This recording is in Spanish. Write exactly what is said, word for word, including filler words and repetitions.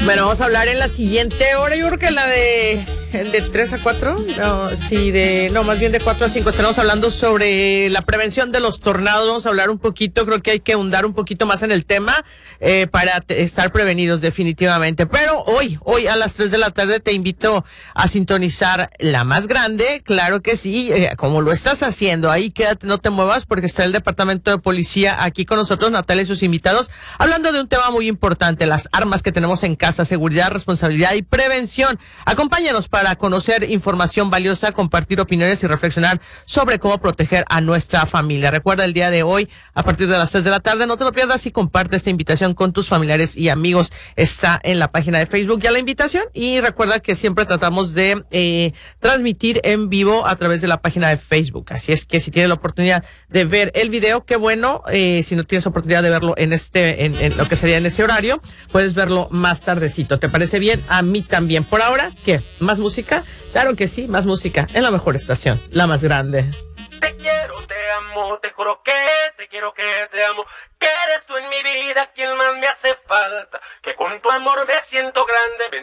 Bueno, vamos a hablar en la siguiente hora, yo creo que la de el de tres a cuatro, no, sí, de, no, más bien de cuatro a cinco, estaremos hablando sobre la prevención de los tornados. Vamos a hablar un poquito, creo que hay que ahondar un poquito más en el tema eh, para te, estar prevenidos definitivamente. Pero hoy, hoy a las tres de la tarde te invito a sintonizar La Más Grande, claro que sí, eh, como lo estás haciendo, ahí quédate, no te muevas porque está el Departamento de Policía aquí con nosotros, Natalia y sus invitados, hablando de un tema muy importante, las armas que tenemos en casa, seguridad, responsabilidad y prevención. Acompáñanos para conocer información valiosa, compartir opiniones y reflexionar sobre cómo proteger a nuestra familia. Recuerda el día de hoy, a partir de las tres de la tarde, no te lo pierdas y comparte esta invitación con tus familiares y amigos. Está en la página de Facebook ya la invitación y recuerda que siempre tratamos de eh, transmitir en vivo a través de la página de Facebook. Así es que si tienes la oportunidad de ver el video, qué bueno. Eh, si no tienes oportunidad de verlo en este, en, en lo que sería en ese horario, puedes verlo más tardecito. ¿Te parece bien? A mí también. Por ahora, ¿qué? ¿Más música? Claro que sí, más música en la mejor estación, La Más Grande. Te quiero, te amo, te juro que te quiero, que te amo, que eres tú en mi vida quien más me hace falta, que con tu amor me siento grande.